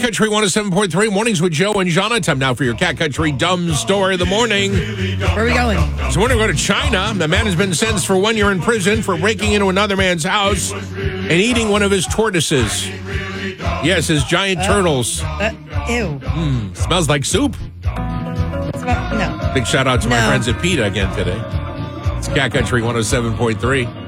Country 107.3, Mornings with Joe and Jana. Time now for your Cat Country Dumb Story of the Morning. Where are we going? So we're going to go to China. The man has been sentenced for 1 year in prison for breaking into another man's house and eating one of his tortoises. Yes, his giant turtles. Ew. Smells like soup. No. Big shout out to my No. friends at PETA again today. It's Cat Country 107.3.